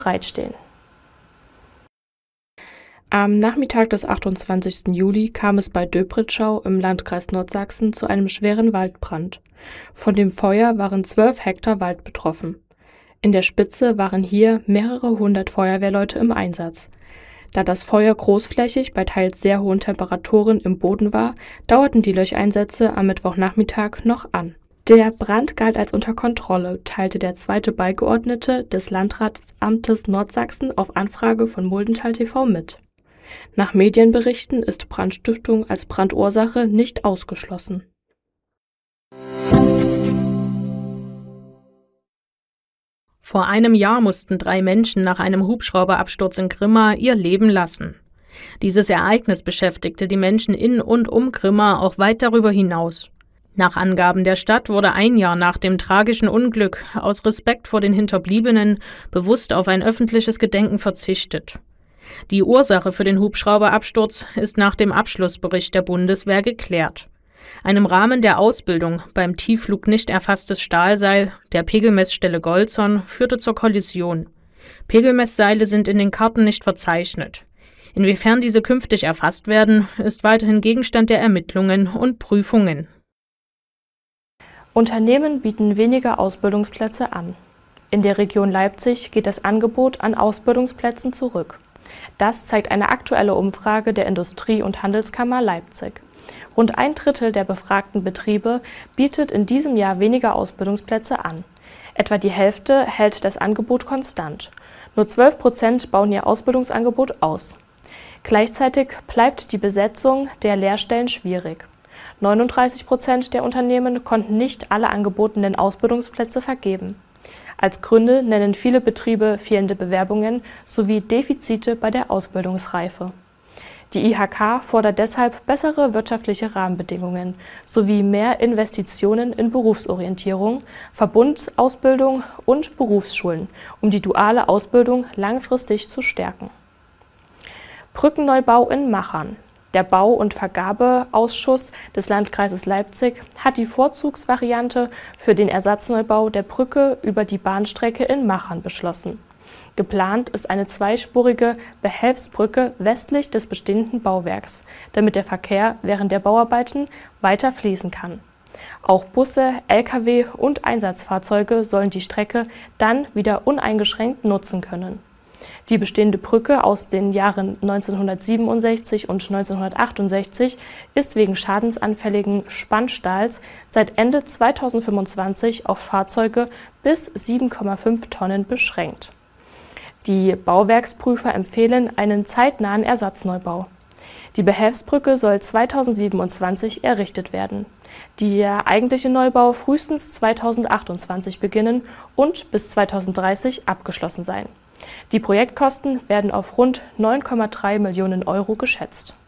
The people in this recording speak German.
bereitstehen. Am Nachmittag des 28. Juli kam es bei Döbritschau im Landkreis Nordsachsen zu einem schweren Waldbrand. Von dem Feuer waren 12 Hektar Wald betroffen. In der Spitze waren hier mehrere hundert Feuerwehrleute im Einsatz. Da das Feuer großflächig bei teils sehr hohen Temperaturen im Boden war, dauerten die Löscheinsätze am Mittwochnachmittag noch an. Der Brand galt als unter Kontrolle, teilte der zweite Beigeordnete des Landratsamtes Nordsachsen auf Anfrage von Muldental TV mit. Nach Medienberichten ist Brandstiftung als Brandursache nicht ausgeschlossen. Vor einem Jahr mussten 3 Menschen nach einem Hubschrauberabsturz in Grimma ihr Leben lassen. Dieses Ereignis beschäftigte die Menschen in und um Grimma auch weit darüber hinaus. Nach Angaben der Stadt wurde ein Jahr nach dem tragischen Unglück aus Respekt vor den Hinterbliebenen bewusst auf ein öffentliches Gedenken verzichtet. Die Ursache für den Hubschrauberabsturz ist nach dem Abschlussbericht der Bundeswehr geklärt. Ein im Rahmen der Ausbildung beim Tiefflug nicht erfasstes Stahlseil der Pegelmessstelle Golzon führte zur Kollision. Pegelmessseile sind in den Karten nicht verzeichnet. Inwiefern diese künftig erfasst werden, ist weiterhin Gegenstand der Ermittlungen und Prüfungen. Unternehmen bieten weniger Ausbildungsplätze an. In der Region Leipzig geht das Angebot an Ausbildungsplätzen zurück. Das zeigt eine aktuelle Umfrage der Industrie- und Handelskammer Leipzig. Rund 1/3 der befragten Betriebe bietet in diesem Jahr weniger Ausbildungsplätze an. Etwa die Hälfte hält das Angebot konstant. Nur 12% bauen ihr Ausbildungsangebot aus. Gleichzeitig bleibt die Besetzung der Lehrstellen schwierig. 39% der Unternehmen konnten nicht alle angebotenen Ausbildungsplätze vergeben. Als Gründe nennen viele Betriebe fehlende Bewerbungen sowie Defizite bei der Ausbildungsreife. Die IHK fordert deshalb bessere wirtschaftliche Rahmenbedingungen sowie mehr Investitionen in Berufsorientierung, Verbundausbildung und Berufsschulen, um die duale Ausbildung langfristig zu stärken. Brückenneubau in Machern. Der Bau- und Vergabeausschuss des Landkreises Leipzig hat die Vorzugsvariante für den Ersatzneubau der Brücke über die Bahnstrecke in Machern beschlossen. Geplant ist eine zweispurige Behelfsbrücke westlich des bestehenden Bauwerks, damit der Verkehr während der Bauarbeiten weiter fließen kann. Auch Busse, Lkw und Einsatzfahrzeuge sollen die Strecke dann wieder uneingeschränkt nutzen können. Die bestehende Brücke aus den Jahren 1967 und 1968 ist wegen schadensanfälligen Spannstahls seit Ende 2025 auf Fahrzeuge bis 7,5 Tonnen beschränkt. Die Bauwerksprüfer empfehlen einen zeitnahen Ersatzneubau. Die Behelfsbrücke soll 2027 errichtet werden. Der eigentliche Neubau frühestens 2028 beginnen und bis 2030 abgeschlossen sein. Die Projektkosten werden auf rund 9,3 Millionen € geschätzt.